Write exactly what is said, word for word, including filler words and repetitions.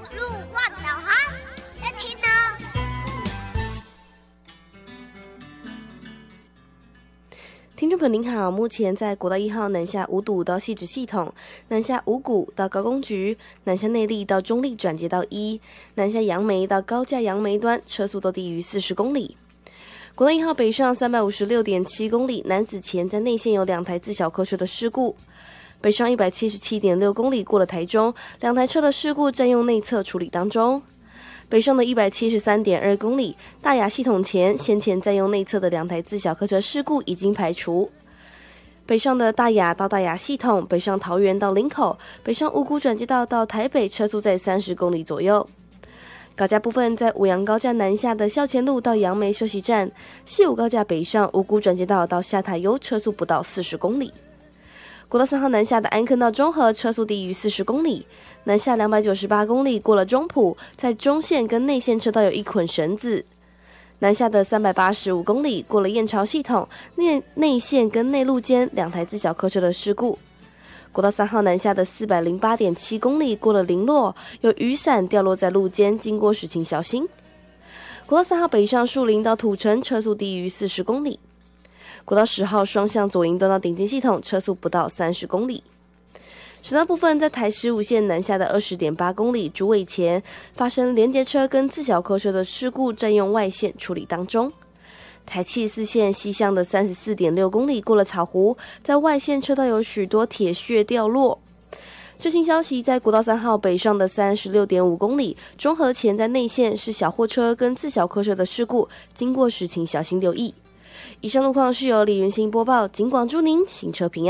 路况导航，要听哦。 听众朋友您好，目前在国道一号南下五堵到汐止系统，南下五股到高工局，南下内壢到中壢转接到一，南下杨梅到高架杨梅端，车速都低于四十公里。国道一号北上三百五十六点七公里，南子前在内线有两台自小客车的事故。北上一百七十七点六公里过了台中，两台车的事故占用内侧处理当中。北上的一百七十三点二公里，大雅系统前先前占用内侧的两台自小客车事故已经排除。北上的大雅到大雅系统，北上桃园到林口，北上五股转接道到台北，车速在三十公里左右。高架部分，在五杨高架南下的校前路到杨梅休息站，西武高架北上五股转接道到下塔悠，车速不到四十公里。国道三号南下的安坑到中和，车速低于四十公里。南下两百九十八公里过了中埔，在中线跟内线车道有一捆绳子。南下的三百八十五公里过了燕巢系统，内内线跟内路间两台自小客车的事故。国道三号南下的四百零八点七公里过了林落，有雨伞掉落在路间，经过时请小心。国道三号北上树林到土城，车速低于四十公里。国道十号双向左营端到顶金系统，车速不到三十公里。省道部分，在台十五线南下的二十点八公里竹尾前发生连结车跟自小客车的事故，占用外线处理当中。台七十四线西向的三十四点六公里过了草湖，在外线车道有许多铁屑掉落。最新消息，在国道三号北上的三十六点五公里中和前在内线是小货车跟自小客车的事故，经过时请小心留意。以上路况是由李云兴播报，警广祝您行车平安。